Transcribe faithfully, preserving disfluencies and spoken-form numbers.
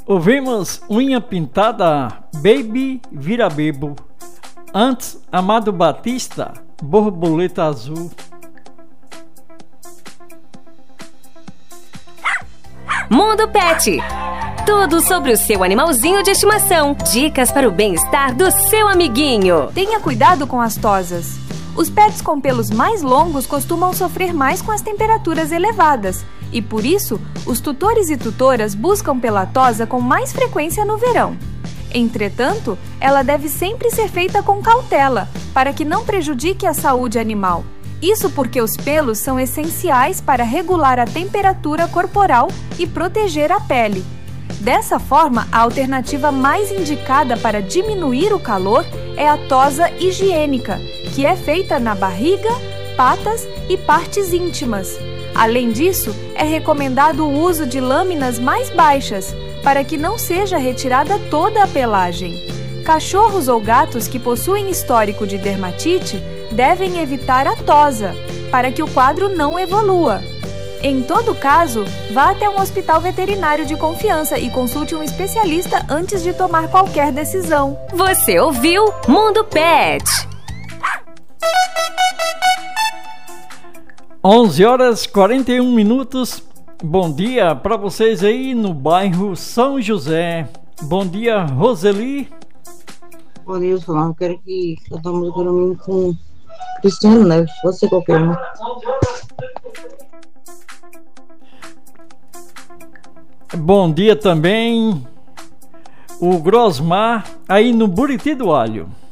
Ouvimos Unha Pintada, Baby Vira Bebo. Antes, Amado Batista, Borboleta Azul. Mundo Pet. Tudo sobre o seu animalzinho de estimação. Dicas para o bem-estar do seu amiguinho. Tenha cuidado com as tosas. Os pets com pelos mais longos costumam sofrer mais com as temperaturas elevadas e, por isso, os tutores e tutoras buscam pela tosa com mais frequência no verão. Entretanto, ela deve sempre ser feita com cautela, para que não prejudique a saúde animal. Isso porque os pelos são essenciais para regular a temperatura corporal e proteger a pele. Dessa forma, a alternativa mais indicada para diminuir o calor é a tosa higiênica, que é feita na barriga, patas e partes íntimas. Além disso, é recomendado o uso de lâminas mais baixas, para que não seja retirada toda a pelagem. Cachorros ou gatos que possuem histórico de dermatite devem evitar a tosa, para que o quadro não evolua. Em todo caso, vá até um hospital veterinário de confiança e consulte um especialista antes de tomar qualquer decisão. Você ouviu Mundo Pet. onze horas e quarenta e um minutos. Bom dia para vocês aí no bairro São José. Bom dia, Roseli. Bom dia, Solano. Quero que cantamos agora com Cristiano Neves. Você qualquer um. Bom dia também o Grosmar aí no Buriti do Alho.